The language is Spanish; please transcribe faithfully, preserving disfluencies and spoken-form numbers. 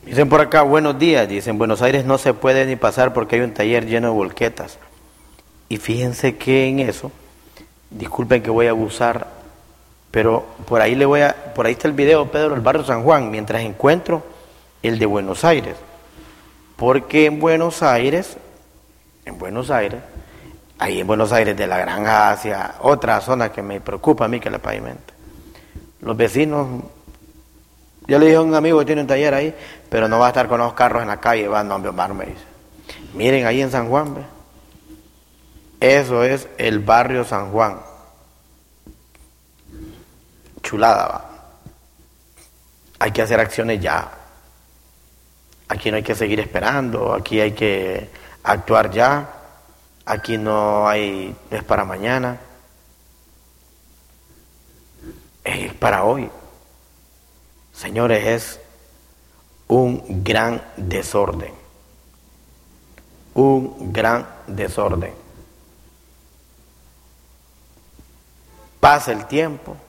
Dicen por acá, buenos días. Dicen, en Buenos Aires no se puede ni pasar porque hay un taller lleno de volquetas. Y fíjense que en eso, disculpen que voy a abusar, pero por ahí le voy a, por ahí está el video, Pedro, del barrio San Juan, mientras encuentro el de Buenos Aires. Porque en Buenos Aires, en Buenos Aires, ahí en Buenos Aires de la Granja hacia otra zona que me preocupa a mí que la pavimente. Los vecinos, yo le dije a un amigo que tiene un taller ahí, pero no va a estar con los carros en la calle, va, no, Omar, me dice. Miren ahí en San Juan, ¿ve? Eso es el barrio San Juan. Chulada, va. Hay que hacer acciones ya. Aquí no hay que seguir esperando, aquí hay que actuar ya. Aquí no hay, es para mañana. Es para hoy. Señores, es un gran desorden. Un gran desorden. Pasa el tiempo